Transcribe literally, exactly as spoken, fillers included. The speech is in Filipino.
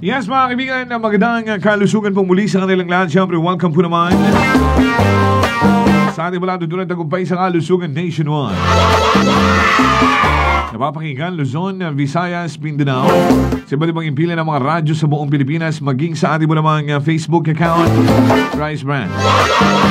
Yes, mga kaibigan, magandang kalusugan po muli sa kanilang lahat. Siyempre, welcome po naman sa ating walang tutunan tagumpay sa kalusugan nationwide. Napapakinggan Luzon, Visayas, Mindanao, sa iba't ibang impila ng mga radyo sa buong Pilipinas, maging sa ating mo namang Facebook account, Rice Brand.